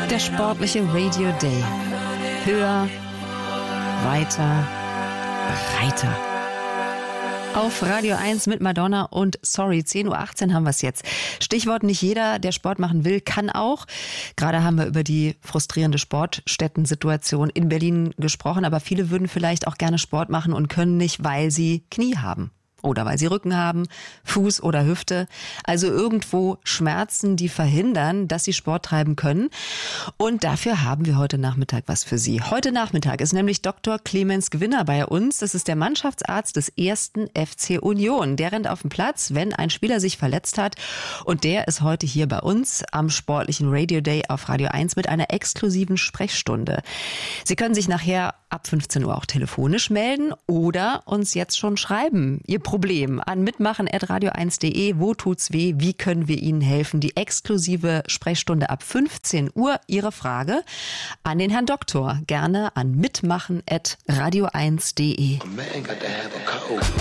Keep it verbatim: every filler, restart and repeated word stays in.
Der sportliche Radio Day. Höher, weiter, breiter. Auf Radio eins mit Madonna und Sorry, zehn Uhr achtzehn haben wir es jetzt. Stichwort: nicht jeder, der Sport machen will, kann auch. Gerade haben wir über die frustrierende Sportstätten-Situation in Berlin gesprochen, aber viele würden vielleicht auch gerne Sport machen und können nicht, weil sie Knie haben. Oder weil sie Rücken haben, Fuß oder Hüfte. Also irgendwo Schmerzen, die verhindern, dass sie Sport treiben können. Und dafür haben wir heute Nachmittag was für Sie. Heute Nachmittag ist nämlich Doktor Clemens Gewinner bei uns. Das ist der Mannschaftsarzt des ersten F C Union. Der rennt auf den Platz, wenn ein Spieler sich verletzt hat. Und der ist heute hier bei uns am sportlichen Radio Day auf Radio eins mit einer exklusiven Sprechstunde. Sie können sich nachher ab fünfzehn Uhr auch telefonisch melden oder uns jetzt schon schreiben. Ihr Problem an mitmachen at radio eins punkt de. Wo tut's weh? Wie können wir Ihnen helfen? Die exklusive Sprechstunde ab fünfzehn Uhr. Ihre Frage an den Herrn Doktor. Gerne an mitmachen at radio eins punkt de.